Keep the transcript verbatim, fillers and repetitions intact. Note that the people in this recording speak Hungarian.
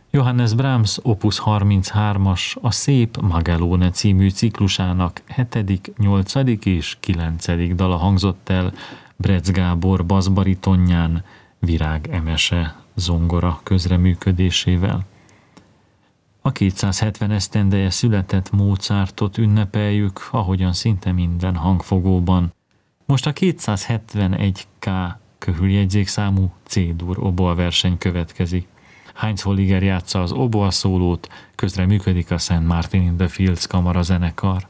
Johannes Brahms opus harminchármas a Szép Magellone című ciklusának hetedik, nyolcadik és kilencedik dala hangzott el Brecz Gábor basszbaritonján, Virág Emese zongora közreműködésével. A kétszázhetven esztendeje született Mozartot ünnepeljük, ahogyan szinte minden hangfogóban. Most a kétszázhetvenegy ká köhüljegyzékszámú C-dur oboaverseny következik. Heinz Holliger játsza az oboa szólót, közre működik a Saint Martin in the Fields kamarazenekar.